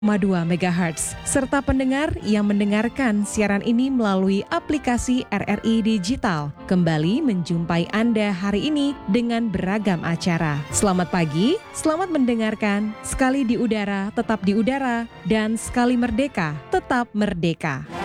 2 MHz, serta pendengar yang mendengarkan siaran ini melalui aplikasi RRI Digital. Kembali menjumpai Anda hari ini dengan beragam acara. Selamat pagi, selamat mendengarkan. Sekali di udara, tetap di udara. Dan sekali merdeka, tetap merdeka.